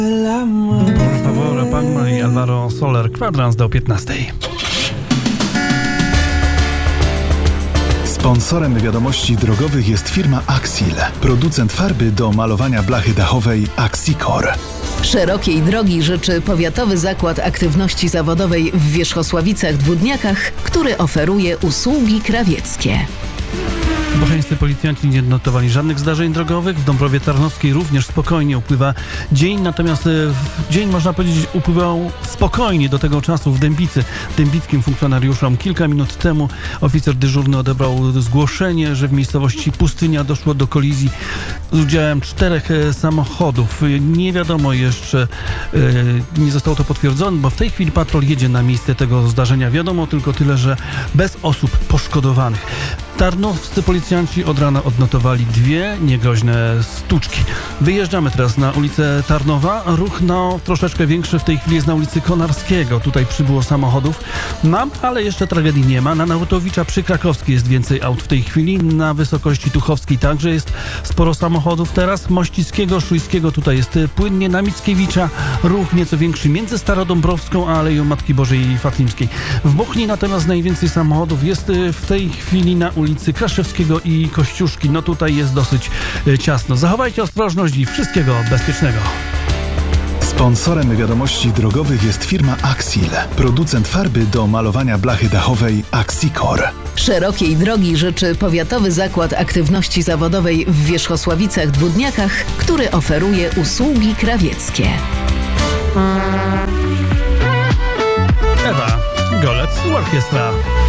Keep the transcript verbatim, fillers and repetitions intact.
Por favor, pan i Alvaro Soler, kwadrans do piętnastej. Sponsorem wiadomości drogowych jest firma Axil, producent farby do malowania blachy dachowej Axicor. Szerokiej drogi życzy Powiatowy Zakład Aktywności Zawodowej w Wierzchosławicach-Dwódniakach, który oferuje usługi krawieckie. Bocheńscy policjanci nie notowali żadnych zdarzeń drogowych. W Dąbrowie Tarnowskiej również spokojnie upływa dzień, natomiast dzień, można powiedzieć, upływał spokojnie do tego czasu w Dębicy. Dębickim funkcjonariuszom kilka minut temu oficer dyżurny odebrał zgłoszenie, że w miejscowości Pustynia doszło do kolizji z udziałem czterech samochodów. Nie wiadomo jeszcze, nie zostało to potwierdzone, bo w tej chwili patrol jedzie na miejsce tego zdarzenia. Wiadomo tylko tyle, że bez osób poszkodowanych. Tarnowscy policjanci od rana odnotowali dwie niegroźne stłuczki. Wyjeżdżamy teraz na ulicę Tarnowa. Ruch no, troszeczkę większy w tej chwili jest na ulicy Konarskiego. Tutaj przybyło samochodów. No, ale jeszcze tragedii nie ma. Na Nautowicza przy Krakowskiej jest więcej aut w tej chwili. Na wysokości Tuchowskiej także jest sporo samochodów. Teraz Mościckiego, Szujskiego tutaj jest płynnie. Na Mickiewicza ruch nieco większy między Starodąbrowską a Aleją Matki Bożej Fatimskiej. W Bochni natomiast najwięcej samochodów jest w tej chwili na ulicy Kraszewskiego i Kościuszki. No tutaj jest dosyć ciasno. Zachowajcie ostrożność i wszystkiego bezpiecznego. Sponsorem wiadomości drogowych jest firma Axil, producent farby do malowania blachy dachowej Axicor. Szerokiej drogi życzy Powiatowy Zakład Aktywności Zawodowej w Wierzchosławicach-Dwódniakach, który oferuje usługi krawieckie. Ewa Golec, orkiestra.